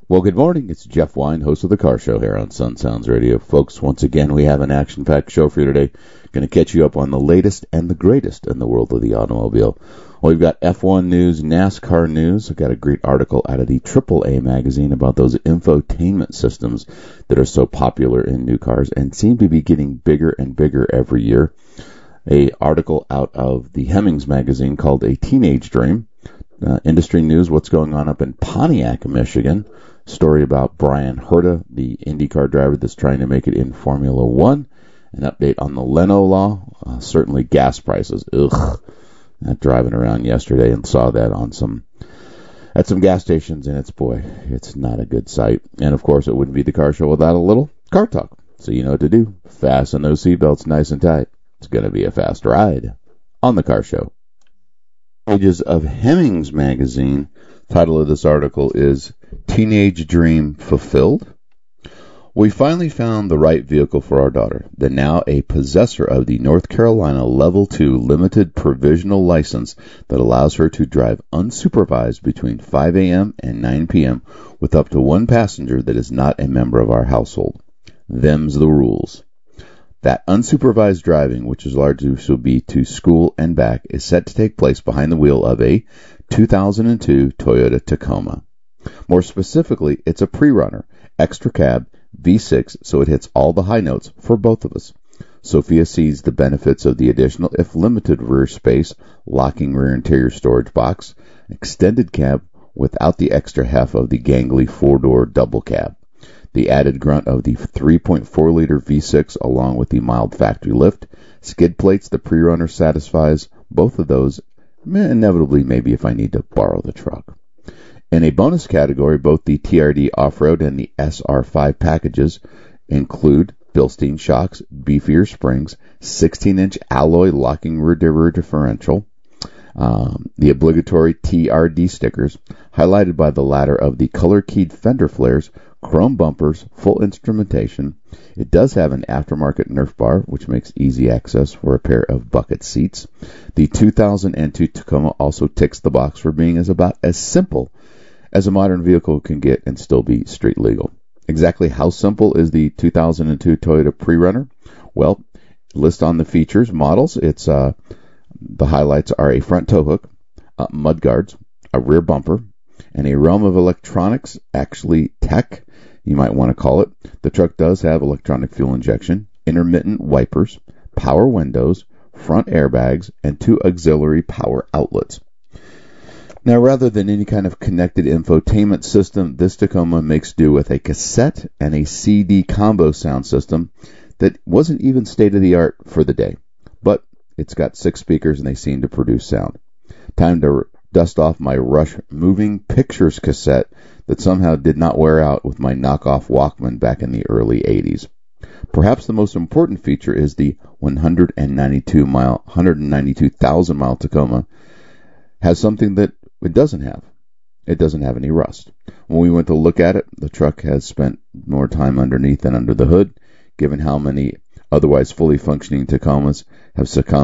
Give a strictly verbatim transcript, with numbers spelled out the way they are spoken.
Well, good morning. It's Jeff Wine, host of The Car Show here on Sun Sounds Radio. Folks, once again, we have an action-packed show for you today. Going to catch you up on the latest and the greatest in the world of the automobile. Well, we've got F one news, NASCAR news. I've got a great article out of the triple A magazine about those infotainment systems that are so popular in new cars and seem to be getting bigger and bigger every year. A article out of the Hemmings magazine called A Teenage Dream. Uh, industry news, what's going on up in Pontiac, Michigan. Story about Brian Herta, the IndyCar driver that's trying to make it in Formula One. An update on the Leno law. Uh, certainly gas prices. Ugh. I'm driving around yesterday and saw that on some at some gas stations, and it's, boy, it's not a good sight. And, of course, it wouldn't be the car show without a little car talk. So you know what to do. Fasten those seatbelts nice and tight. It's going to be a fast ride on the car show. Pages of Hemmings magazine. Title of this article is Teenage Dream Fulfilled. We finally found the right vehicle for our daughter, the now a possessor of the North Carolina Level two limited provisional license that allows her to drive unsupervised between five a.m. and nine p.m. with up to one passenger that is not a member of our household. Them's the rules. That unsupervised driving, which is largely will be to school and back, is set to take place behind the wheel of a two thousand two Toyota Tacoma. More specifically, it's a pre-runner, extra cab, V six, so it hits all the high notes for both of us. Sophia sees the benefits of the additional, if limited, rear space, locking rear interior storage box, extended cab without the extra heft of the gangly four-door double cab. The added grunt of the three point four liter V six along with the mild factory lift, skid plates the pre-runner satisfies both of those, inevitably maybe if I need to borrow the truck. In a bonus category, both the T R D Off-Road and the S R five packages include Bilstein shocks, beefier springs, sixteen inch alloy locking rear differential, um, the obligatory T R D stickers, highlighted by the latter of the color-keyed fender flares, chrome bumpers, full instrumentation. It does have an aftermarket Nerf bar, which makes easy access for a pair of bucket seats. The two thousand two Tacoma also ticks the box for being as about as simple as a modern vehicle can get and still be street legal. Exactly how simple is the two thousand two Toyota Pre-Runner? Well, list on the features, models. It's uh, the highlights are a front tow hook, uh, mud guards, a rear bumper, and a realm of electronics, actually tech, you might want to call it. The truck does have electronic fuel injection, intermittent wipers, power windows, front airbags, and two auxiliary power outlets. Now, rather than any kind of connected infotainment system, this Tacoma makes do with a cassette and a C D combo sound system that wasn't even state-of-the-art for the day. But it's got six speakers and they seem to produce sound. Time to dust off my Rush Moving Pictures cassette that somehow did not wear out with my knockoff Walkman back in the early eighties. Perhaps the most important feature is the one hundred ninety-two mile, one hundred ninety-two thousand mile Tacoma has something that it doesn't have. It doesn't have any rust. When we went to look at it, the truck has spent more time underneath than under the hood, given how many otherwise fully functioning Tacomas have succumbed